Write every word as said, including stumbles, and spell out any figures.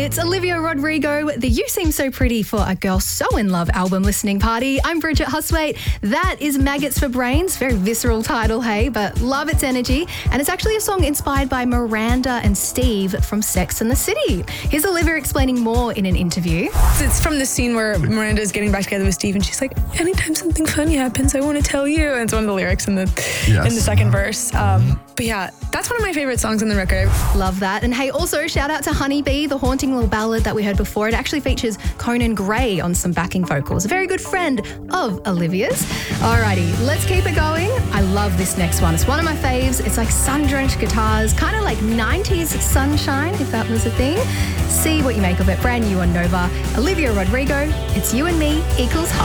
It's Olivia Rodrigo, the You Seem So Pretty for a Girl So In Love album listening party. I'm Bridget Huswaite. That is Maggots for Brains. Very visceral title, hey, but love its energy. And it's actually a song inspired by Miranda and Steve from Sex and the City. Here's Olivia explaining more in an interview. It's from the scene where Miranda is getting back together with Steve and she's like, anytime something funny happens, I want to tell you. And it's one of the lyrics in the yes. in the second verse. Um, but yeah, that's one of my favorite songs on the record. Love that. And hey, also shout out to Honeybee, the haunting little ballad that we heard before. It actually features Conan Gray on some backing vocals, a very good friend of Olivia's. Alrighty, let's keep it going. I love this next one. It's one of my faves. It's like sun-drenched guitars, kind of like nineties sunshine, if that was a thing. See what you make of it. Brand new on Nova. Olivia Rodrigo, It's You and Me equals Hot.